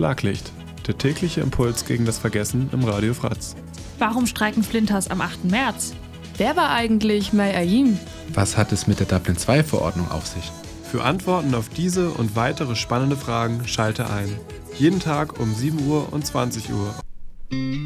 Schlaglicht, der tägliche Impuls gegen das Vergessen im Radio Fratz. Warum streiken Flinters am 8. März? Wer war eigentlich May Ayim? Was hat es mit der Dublin-II-Verordnung auf sich? Für Antworten auf diese und weitere spannende Fragen schalte ein. Jeden Tag um 7 Uhr und 20 Uhr.